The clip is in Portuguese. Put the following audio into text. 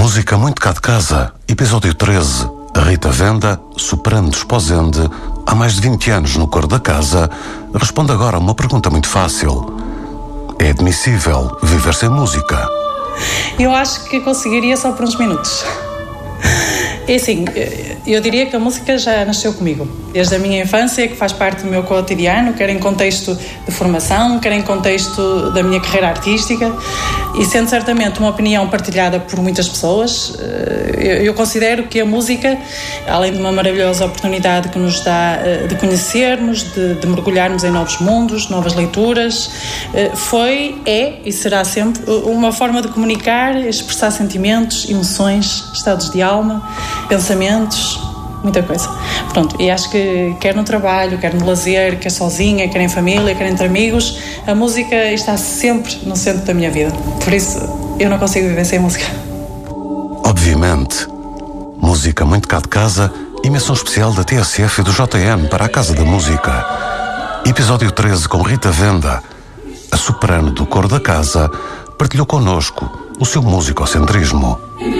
Música muito cá de casa, episódio 13. Rita Venda, soprano de Esposende, há mais de 20 anos no coro da casa, responde agora a uma pergunta muito fácil. É admissível viver sem música? Eu acho que conseguiria só por uns minutos. É assim, eu diria que a música já nasceu comigo. Desde a minha infância, que faz parte do meu cotidiano, quer em contexto de formação, quer em contexto da minha carreira artística, e sendo certamente uma opinião partilhada por muitas pessoas, eu considero que a música, além de uma maravilhosa oportunidade que nos dá de conhecermos, de mergulharmos em novos mundos, novas leituras, é e será sempre uma forma de comunicar, expressar sentimentos, emoções, estados de alma, pensamentos, muita coisa. Pronto, e acho que quer no trabalho, quer no lazer, quer sozinha, quer em família, quer entre amigos, a música está sempre no centro da minha vida. Por isso, eu não consigo viver sem música. Obviamente. Música muito cá de casa e menção especial da TSF e do JM para a Casa da Música. Episódio 13 com Rita Venda, a soprano do coro da casa, partilhou connosco o seu musicocentrismo.